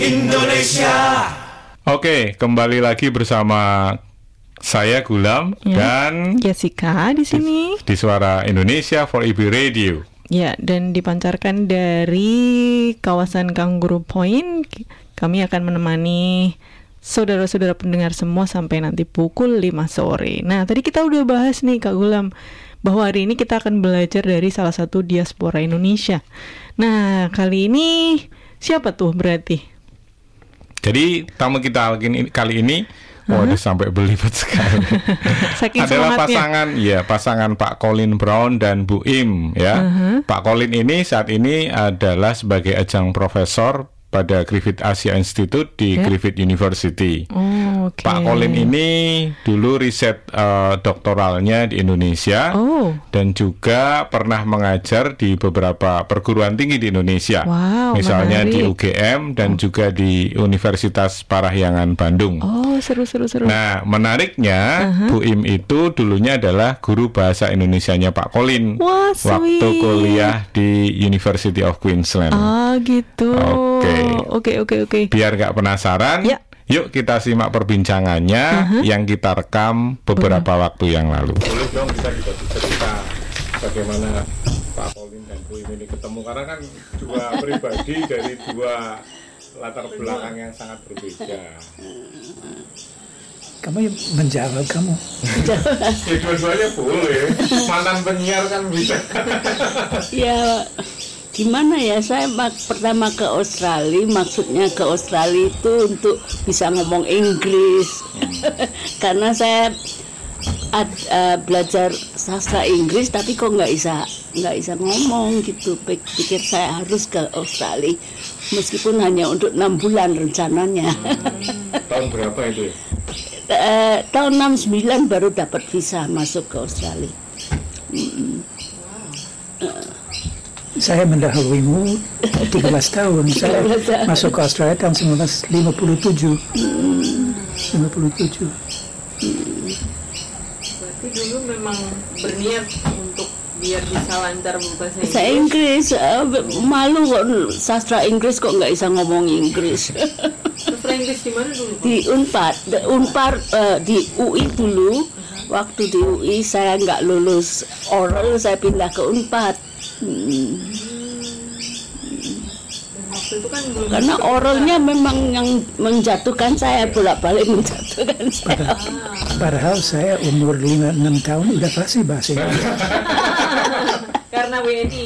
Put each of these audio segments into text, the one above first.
Indonesia. Oke, kembali lagi bersama saya Gulam dan Jessica di sini di Suara Indonesia for IB Radio. Ya, dan dipancarkan dari kawasan Kangguru Point. Kami akan menemani saudara-saudara pendengar semua sampai nanti pukul 5 sore. Nah, tadi kita udah bahas nih Kak Gulam bahwa hari ini kita akan belajar dari salah satu diaspora Indonesia. Nah, kali ini siapa tuh berarti? Jadi tamu kita kali ini waduh sampai belibet sekali. Adalah pasangan Pak Colin Brown dan Bu Im ya. Pak Colin ini saat ini adalah sebagai adjunct profesor pada Griffith Asia Institute di Griffith University. Pak Colin ini dulu riset doktoralnya di Indonesia dan juga pernah mengajar di beberapa perguruan tinggi di Indonesia. Misalnya menarik. Di UGM dan juga di Universitas Parahyangan Bandung. Seru. Nah, menariknya Bu Im itu dulunya adalah guru bahasa Indonesianya Pak Colin. Waktu kuliah di University of Queensland. Gitu. Oke. Biar gak penasaran, yuk kita simak perbincangannya yang kita rekam beberapa waktu yang lalu. Boleh dong bisa cerita bagaimana Pak Colin dan Bu Im ini ketemu, karena kan dua pribadi dari dua latar belakang yang sangat berbeda. Kamu yang menjawab kamu. Ya dua-duanya boleh. Mantan penyiar kan bisa. Ya gimana ya, saya pertama ke Australia, maksudnya ke Australia itu untuk bisa ngomong Inggris. Karena saya belajar sastra Inggris tapi kok nggak bisa ngomong gitu. Pikir saya harus ke Australia meskipun hanya untuk 6 bulan rencananya. Tahun berapa itu? Tahun 69 baru dapat visa masuk ke Australia. Saya mendahuluimu 13 tahun. Saya masuk ke Australia tahun 1957. 57. Berarti dulu memang berniat untuk biar bisa lancar bahasa Inggris. Saya Inggris, malu kok sastra Inggris kok nggak bisa ngomong Inggris. Sastra Inggris di mana dulu? Di Unpar, di UI dulu. Waktu di UI saya nggak lulus oral, saya pindah ke Unpar. Itu kan karena oralnya memang yang menjatuhkan saya, bolak-balik menjatuhkan saya. Padahal saya umur 5-6 tahun udah fasih bahasa Inggris. Karena WNI.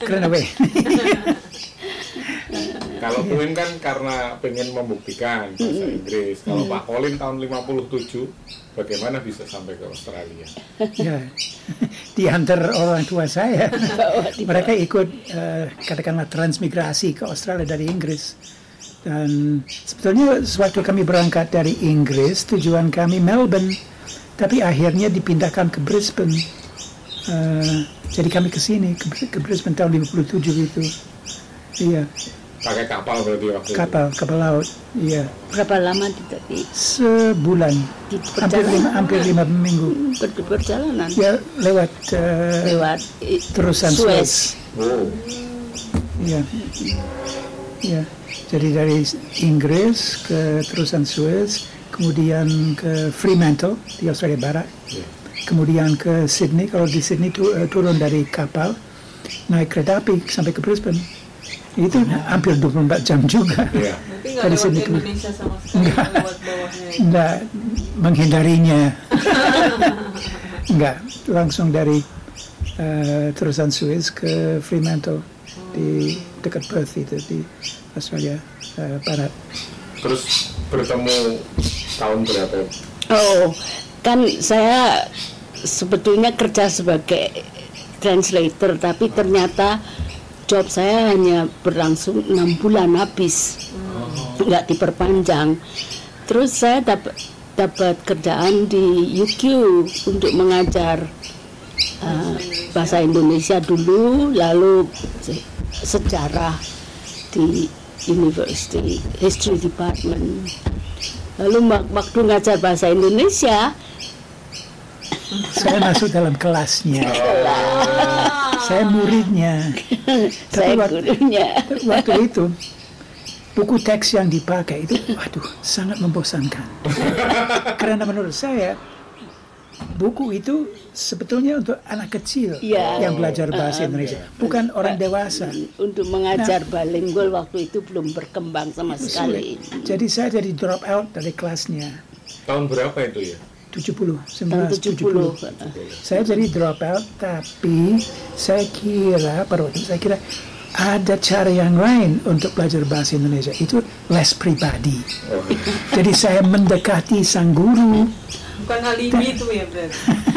Kalau Colin kan karena pengen membuktikan bahasa Inggris. Kalau Pak Colin tahun 57, bagaimana bisa sampai ke Australia? Ya, diantar orang tua saya. Mereka ikut katakanlah transmigrasi ke Australia dari Inggris. Dan sebetulnya sewaktu kami berangkat dari Inggris, tujuan kami Melbourne, tapi akhirnya dipindahkan ke Brisbane. Jadi kami ke sini, ke Brisbane tahun 57 itu. Iya. Pakai kapal berarti waktu itu? Kapal laut, iya. Berapa lama tadi? Sebulan, hampir 5 minggu. Perjalanan? Ya, lewat terusan Suez. Iya. Jadi dari Inggris ke terusan Suez, kemudian ke Fremantle di Australia Barat, kemudian ke Sydney. Kalau di Sydney turun dari kapal, naik kereta api sampai ke Brisbane. Itu hampir 24 jam juga. Tapi nggak lewat Indonesia sama sekali, lewat bawahnya. Enggak, menghindarinya. Enggak, langsung dari terusan Suez ke Fremantle di dekat Perth itu di Australia Barat. Terus bertemu tahun berapa? Kan saya sebetulnya kerja sebagai translator, tapi ternyata job saya hanya berlangsung 6 bulan habis, nggak diperpanjang. Terus saya dapat kerjaan di UQ untuk mengajar bahasa Indonesia dulu, lalu sejarah di University History Department. Lalu waktu ngajar bahasa Indonesia, saya masuk dalam kelasnya. Saya muridnya. Saya gurunya. Waktu itu buku teks yang dipakai itu, waduh, sangat membosankan. Karena menurut saya, buku itu sebetulnya untuk anak kecil yang belajar bahasa Indonesia, bukan orang dewasa. Untuk mengajar bilingual waktu itu belum berkembang sama sekali. Jadi saya jadi drop out dari kelasnya. Tahun berapa itu ya? 1970. Saya jadi drop out, tapi saya kira ada cara yang lain untuk belajar bahasa Indonesia, itu les pribadi. Jadi saya mendekati sang guru. Bukan alibi itu ya berarti.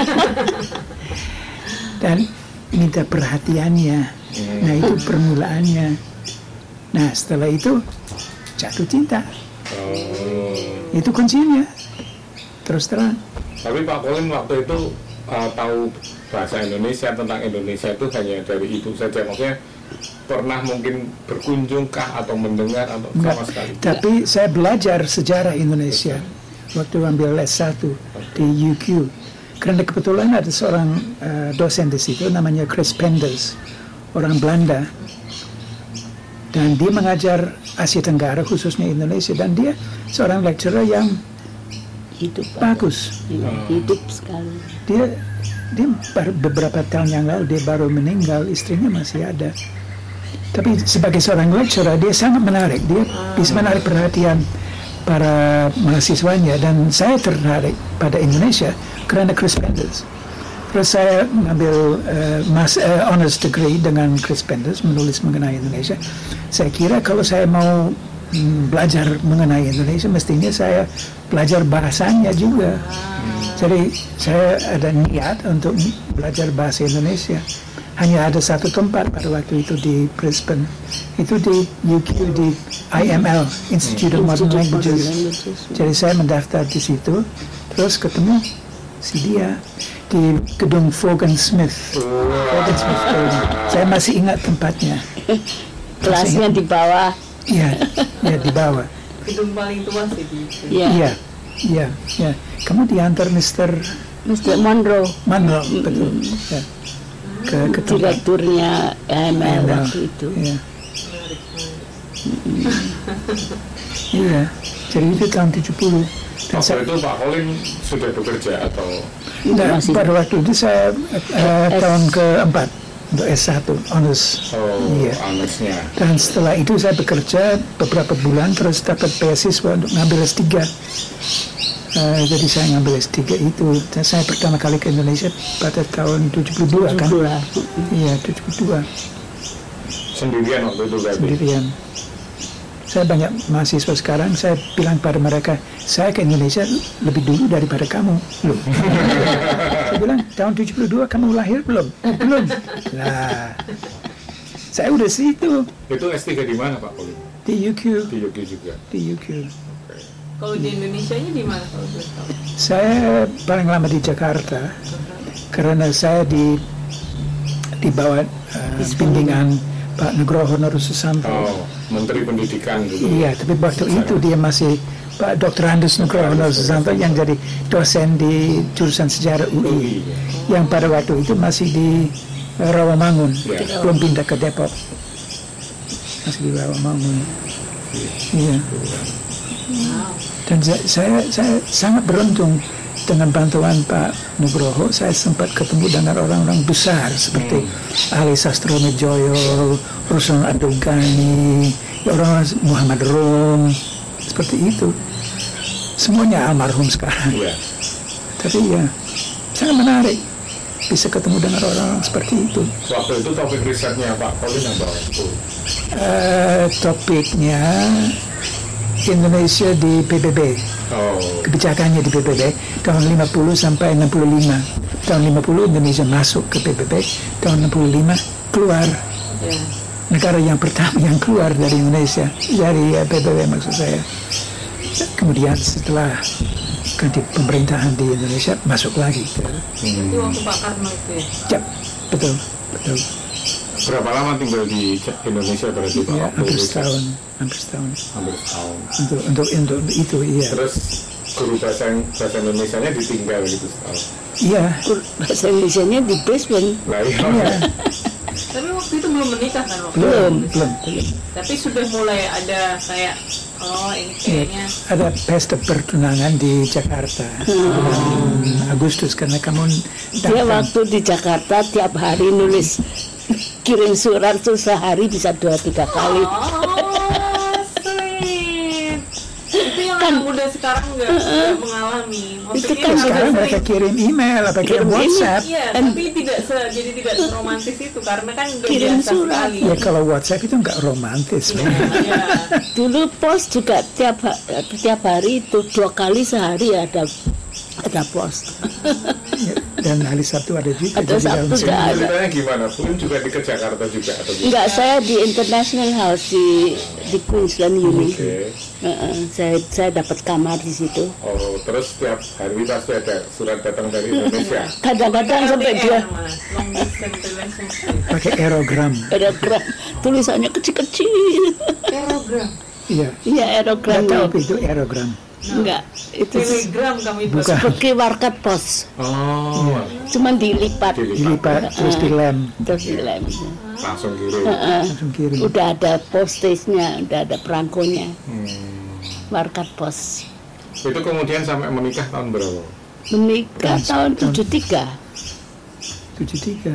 Dan minta perhatiannya. Nah, itu permulaannya. Nah, setelah itu jatuh cinta. Itu kuncinya. Terus terang. Tapi Pak Colin waktu itu tahu bahasa Indonesia, tentang Indonesia itu hanya dari ibu saja. Maksudnya pernah mungkin berkunjung kah atau mendengar atau sama sekali? Tapi saya belajar sejarah Indonesia waktu ambil S1 di UQ. Karena kebetulan ada seorang dosen di situ namanya Chris Penders, orang Belanda. Dan dia mengajar Asia Tenggara, khususnya Indonesia. Dan dia seorang lecturer yang bagus. Hidup sekali. Dia baru beberapa tahun yang lalu dia baru meninggal, istrinya masih ada. Tapi sebagai seorang lecturer dia sangat menarik. Dia bisa menarik perhatian para mahasiswanya, dan saya tertarik pada Indonesia karena Chris Penders. Terus saya mengambil honors degree dengan Chris Penders, menulis mengenai Indonesia. Saya kira kalau saya mau belajar mengenai Indonesia, mestinya saya belajar bahasanya juga. Jadi saya ada niat untuk belajar bahasa Indonesia. Hanya ada satu tempat pada waktu itu di Brisbane, itu di UQ, di IML, Institute of Modern Languages. Jadi saya mendaftar di situ, terus ketemu si dia di gedung Vaughan Smith. Saya masih ingat tempatnya. Kelasnya di bawah. Iya, di bawah. Gedung paling tua sih di Iya. Kamu diantar Mr. Monroe. Betul. Ya. Ke direkturnya AML waktu itu. Iya. Jadi itu tahun 70. Waktu itu Pak Colin sudah bekerja atau? Pada waktu itu saya tahun keempat untuk S1 honors. Honorsnya. Dan setelah itu saya bekerja beberapa bulan, terus dapat beasiswa untuk ngambil S3. Jadi saya ngambil S3 itu. Dan saya pertama kali ke Indonesia pada tahun 72 kan? Iya, 72. Sendirian waktu itu berarti? Sendirian. Saya banyak mahasiswa sekarang, saya bilang pada mereka, saya ke Indonesia lebih dulu daripada kamu. Loh. Saya bilang, tahun 72 kamu lahir belum? Belum. Nah, saya udah situ. Itu S3 di mana Pak Colin? Di UQ. Di UQ juga? Di UQ. Kalau di Indonesianya di mana kalau boleh tahu? Saya paling lama di Jakarta, karena saya di bawah bimbingan Pak Nugroho Norususanto. Menteri Pendidikan dulu. Iya, tapi waktu itu dia masih Pak Dr. Andus Nugroho Norususanto yang jadi dosen di jurusan sejarah UI, yang pada waktu itu masih di Rawamangun, belum pindah ke Depok, masih di Rawamangun. Iya. Dan saya sangat beruntung dengan bantuan Pak Nugroho. Saya sempat ketemu dengan orang-orang besar seperti Ali Sastronedjoyo, Ruslan Adogani, orang-orang Muhammad Rum, seperti itu. Semuanya almarhum sekarang. Tapi ya, sangat menarik bisa ketemu dengan orang-orang seperti itu. Waktu itu topik risetnya Pak Colin apa itu? Topiknya Indonesia di PBB, kebijakannya di PBB tahun 50 sampai 65. Tahun 50 Indonesia masuk ke PBB, tahun 65 keluar. Negara yang pertama yang keluar dari Indonesia, dari PBB maksud saya. Kemudian setelah ganti pemerintahan di Indonesia masuk lagi. Itu waktu Pak Karno itu ya? Ya, betul. Berapa lama tinggal di Indonesia berarti Pak? Ya, hampir setahun. Untuk itu, iya. Terus guru bahasa Indonesianya ditinggal gitu setahun? Iya. Bahasa Indonesianya di Brisbane. Iya. Tapi waktu itu belum belum menikah kan waktu belum. Tapi sudah mulai ada kayak ini kayaknya ada pesta pertunangan di Jakarta bulan Agustus karena kamu dia waktu di Jakarta tiap hari nulis kirim surat tuh sehari bisa 2-3 kali. Sweet. Itu yang anak muda sekarang nggak mengalami. Itu kan sekarang mereka kirim email atau kirim WhatsApp. Iya, tapi jadi tidak seromantis itu karena kan udah kirim biasa surat. sekali. Ya kalau WhatsApp itu nggak romantis. Iya. Dulu pos juga tiap hari itu 2 kali sehari ada pos. Dan hari Sabtu ada juga. Ada Sabtu juga ada. Ceritanya gimana? Pun juga di ke Jakarta juga atau gimana? Enggak, saya di International House di Queensland Uni. Saya dapat kamar di situ. Oh, terus setiap hari pasti ada surat datang dari Indonesia. Kadang-kadang sampai dia pakai aerogram. Tulisannya kecil-kecil. Aerogram. Iya. Iya, aerogram. Nggak tahu apa itu aerogram. Enggak, itu Telegram kami itu. seperti warkat pos. Oh, Cuman dilipat. Dilipat terus dilem. langsung kirim. Langsung kirim. Udah ada postage-nya, udah ada perangkonya. Warkat pos. Itu kemudian sampai menikah tahun berapa? Menikah tahun 73. 73.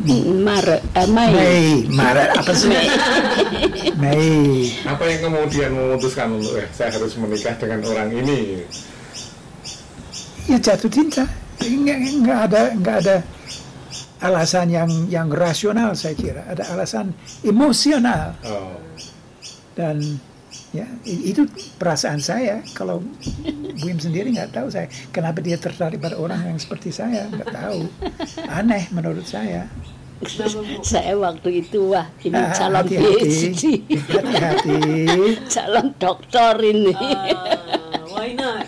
Mei. Maret apa sih? Mei. Apa yang kemudian memutuskan untuk saya harus menikah dengan orang ini? Ya jatuh cinta. Nggak ada alasan yang rasional, saya kira. Ada alasan emosional. Oh. Dan ya itu perasaan saya. Kalau Buim sendiri nggak tahu saya kenapa dia tertarik pada orang yang seperti saya, nggak tahu. Aneh menurut saya. Saya waktu itu ini calon hati-hati. PhD. Hati-hati. Calon doktor ini. Why not?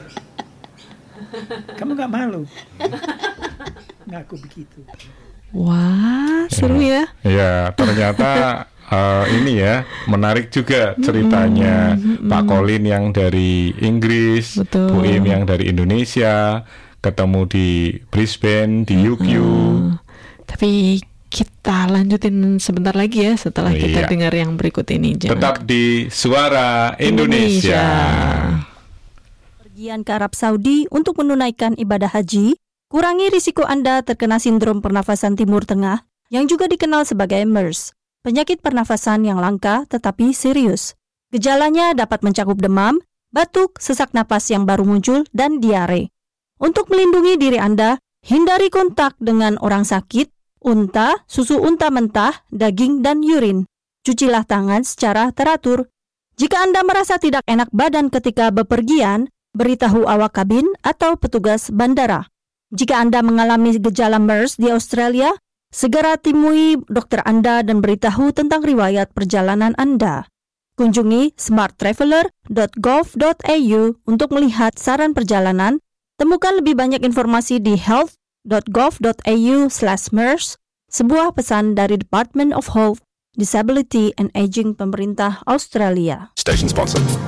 Kamu nggak malu ngaku begitu? Wah, seru ya. Ya, ternyata ini ya menarik juga ceritanya Pak Colin yang dari Inggris, Betul. Bu Im yang dari Indonesia, ketemu di Brisbane, di UQ. Tapi kita lanjutin sebentar lagi ya setelah kita dengar yang berikut ini. Tetap di Suara Indonesia. Pergian ke Arab Saudi untuk menunaikan ibadah haji, kurangi risiko Anda terkena sindrom pernafasan Timur Tengah yang juga dikenal sebagai MERS. Penyakit pernafasan yang langka tetapi serius. Gejalanya dapat mencakup demam, batuk, sesak napas yang baru muncul, dan diare. Untuk melindungi diri Anda, hindari kontak dengan orang sakit, unta, susu unta mentah, daging, dan yurin. Cucilah tangan secara teratur. Jika Anda merasa tidak enak badan ketika bepergian, beritahu awak kabin atau petugas bandara. Jika Anda mengalami gejala MERS di Australia, segera temui dokter Anda dan beritahu tentang riwayat perjalanan Anda. Kunjungi smarttraveler.gov.au untuk melihat saran perjalanan. Temukan lebih banyak informasi di health.gov.au/MERS, sebuah pesan dari Department of Health, Disability and Aging Pemerintah Australia. Station sponsor.